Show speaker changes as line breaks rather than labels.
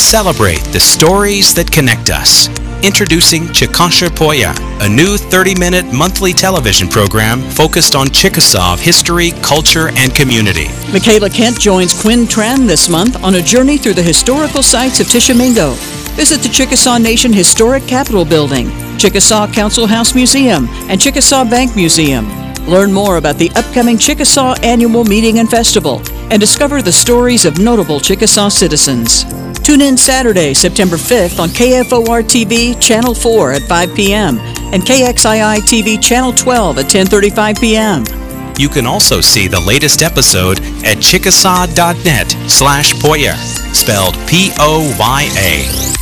celebrate the stories that connect us. Introducing Chickasha Poya, a new 30-minute monthly television program focused on Chickasaw history, culture, and community.
Michaela Kent joins Quinn Tran this month on a journey through the historical sites of Tishomingo. Visit the Chickasaw Nation Historic Capitol Building, Chickasaw Council House Museum, and Chickasaw Bank Museum. Learn more about the upcoming Chickasaw Annual Meeting and Festival and discover the stories of notable Chickasaw citizens. Tune in Saturday, September 5th on KFOR-TV Channel 4 at 5 p.m. and KXII-TV Channel 12 at 10:35 p.m.
You can also see the latest episode at chickasaw.net/Poya, spelled Poya.